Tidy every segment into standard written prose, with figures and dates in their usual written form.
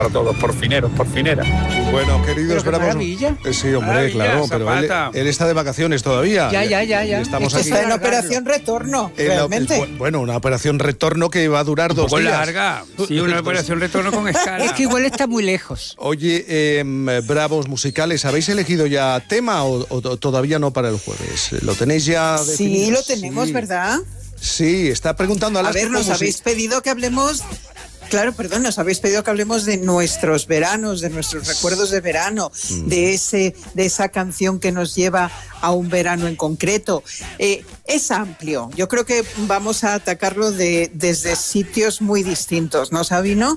para todos, por fineros, por fineras. Bueno, queridos bravos. Maravilla. Sí, hombre, Maravilla, claro, Zapata. pero él está de vacaciones todavía. Ya. Y estamos aquí. Está en operación retorno, realmente. Bueno, una operación retorno que va a durar 2 días. Larga. Sí, una operación retorno con escala. Es que igual está muy lejos. Oye, bravos musicales, ¿habéis elegido ya tema o todavía no para el jueves? ¿Lo tenéis ya definido? Sí, lo tenemos, Sí. ¿verdad? Sí, está preguntando a A ver, nos habéis pedido que hablemos... Claro, perdón, nos habéis pedido que hablemos de nuestros veranos, de nuestros recuerdos de verano, de esa canción que nos lleva a un verano en concreto. Es amplio. Yo creo que vamos a atacarlo desde sitios muy distintos, ¿no, Sabino?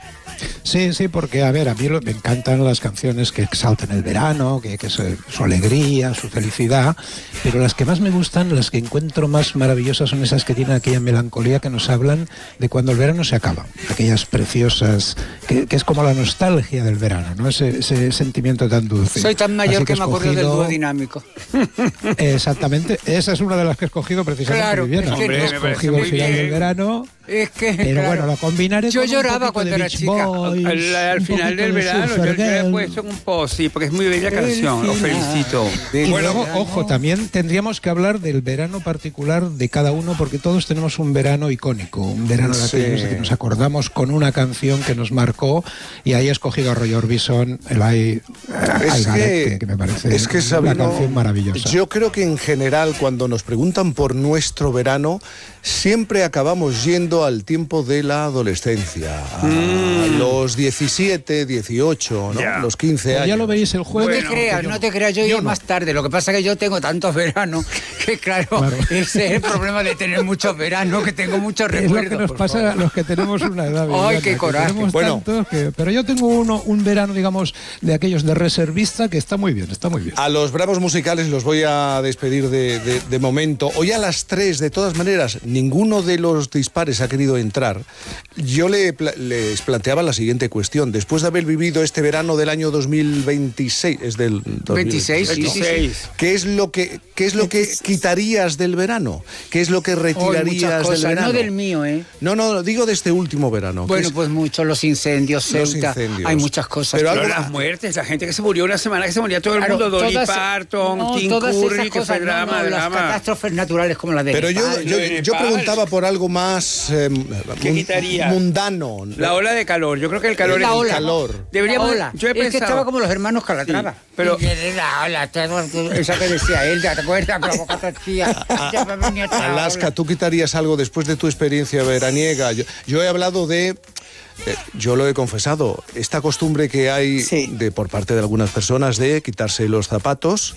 Sí, porque, a ver, a mí me encantan las canciones que exaltan el verano, que su alegría, su felicidad, pero las que más me gustan, las que encuentro más maravillosas son esas que tienen aquella melancolía que nos hablan de cuando el verano se acaba, aquellas preciosas, que es como la nostalgia del verano, ¿no? Ese sentimiento tan dulce. Soy tan mayor que he me acuerdo del escogido- dúo dinámico. Exactamente, esa es una de las que he escogido precisamente. Claro, Viviana. hombre, He me parece escogido muy el final bien. del verano, Es que, pero claro, bueno, lo combinaré yo con un lloraba poquito cuando de era Beach chica. Boys, Al un final poquito del de verano, yo Surfer le he Girl. puesto en un post, sí, porque es muy bella canción, lo felicito. Y luego, ojo, también tendríamos que hablar del verano particular de cada uno, porque todos tenemos un verano icónico, un verano de aquellos de que nos acordamos con una canción que nos marcó, y ahí he escogido a Roy Orbison, el I Got It, que me parece una Sabino, canción maravillosa. Yo creo que en general cuando nos preguntan por nuestro verano, siempre acabamos yendo al tiempo de la adolescencia, a los 17, 18, ¿no? Ya. Los 15 Pues años. ya lo veis el jueves. No te creas, yo iba más tarde. Lo que pasa es que yo tengo tantos veranos que, claro, ese es el problema de tener muchos veranos, que tengo muchos Es recuerdos. lo que nos por pasa favor. a los que tenemos una edad. Ay, Viviana, qué que coraje. tenemos Bueno. tantos pero yo tengo un verano, digamos, de aquellos de reservista que está muy bien, está muy bien. A los bravos musicales los voy a despedir de momento. Hoy a las 3, de todas maneras, ninguno de los dispares ha querido entrar. Yo les planteaba la siguiente cuestión. Después de haber vivido este verano del año 2026, es del 26, sí, sí, sí. ¿qué es lo que quitarías del verano? ¿Qué es lo que retirarías muchas del cosas, verano? no del mío, ¿eh? No, digo de este último verano. Bueno, pues mucho, los incendios, Los Ceuta, incendios. hay muchas cosas. Pero Pero algo- las muertes, la gente que se murió una semana, que se moría todo el Claro, mundo, Dolly todas- Parton, no, Tim todas Curry, esas que fue cosas, drama. las catástrofes naturales como la de Pero yo Nepal. yo preguntaba por algo más ¿Qué quitaría? mundano. La ola de calor, yo creo que el calor La es ola. calor. Deberíamos, La ola. yo he Es que pensado, estaba como los hermanos Calatrava. Sí, pero- Y viene la ola, esa que decía él, ¿te acuerdas? Con la boca torcida. Ya me venía otra Alaska, ola. ¿tú quitarías algo después de tu experiencia veraniega? Yo he hablado de... yo lo he confesado, esta costumbre que hay Sí. por parte de algunas personas de quitarse los zapatos,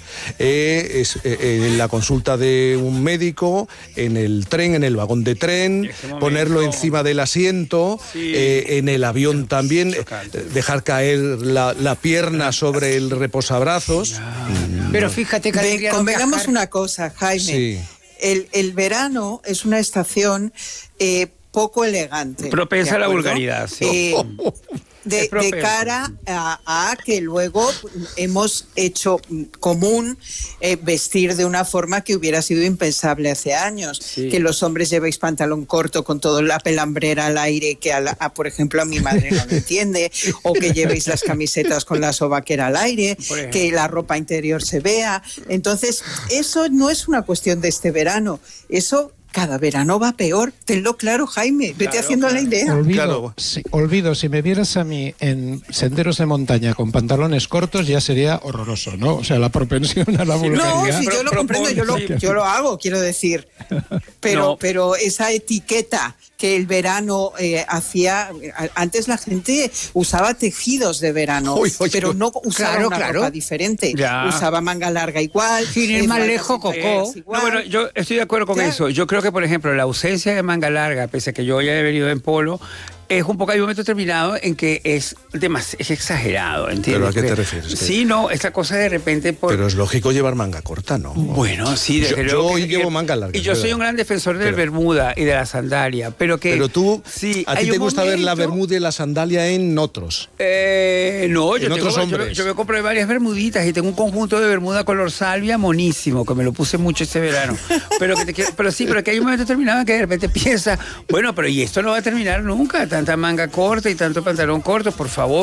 en la consulta de un médico, en el tren, en el vagón de tren, Ese momento. ponerlo encima del asiento, Sí. en el avión también, Chocante. dejar caer la pierna sobre el reposabrazos. Pero fíjate que alegría no Convengamos viajar. una cosa, Jaime. Sí. El verano es una estación poco elegante. Propensa ¿de a la acuerdo? vulgaridad, sí. De Es propenso. cara a que luego hemos hecho común vestir de una forma que hubiera sido impensable hace años. Sí. Que los hombres llevéis pantalón corto con toda la pelambrera al aire, que por ejemplo a mi madre no lo entiende, o que llevéis las camisetas con la sobaquera al aire, Por ejemplo. que la ropa interior se vea. Entonces, eso no es una cuestión de este verano, eso... Cada verano va peor, tenlo claro, Jaime, vete Claro, haciendo la idea. Claro. Olvido, si me vieras a mí en senderos de montaña con pantalones cortos ya sería horroroso, ¿no? O sea, la propensión a la No, vulgaridad. si yo lo comprendo, yo lo hago, quiero decir. No. Pero esa etiqueta que el verano hacía, antes la gente usaba tejidos de verano, Uy, uy, pero uy. no usaba Claro, una claro. ropa diferente. Ya. Usaba manga larga igual. Sin ir más faldas lejos, interiores Cocó. igual. No, bueno, yo estoy de acuerdo con Claro. eso. Yo creo que, por ejemplo, la ausencia de manga larga, pese a que yo ya he venido en polo, es un poco, hay un momento determinado en que es exagerado, ¿entiendes? ¿Pero a qué te Que- refieres? Sí, no, esa cosa de repente... Pero es lógico llevar manga corta, ¿no? Bueno, sí, desde Yo luego hoy que- llevo manga larga, Y yo es soy verdad. un gran defensor del Pero- bermuda y de la sandalia, pero que... Pero tú, sí, a hay ti te un gusta ver la momento- bermuda y la sandalia en otros. No, En otros hombres. yo me compré varias bermuditas y tengo un conjunto de bermuda color salvia monísimo, que me lo puse mucho este verano. Pero que hay un momento determinado en que de repente piensa, bueno, pero y esto no va a terminar nunca, tanta manga corta y tanto pantalón corto, por favor.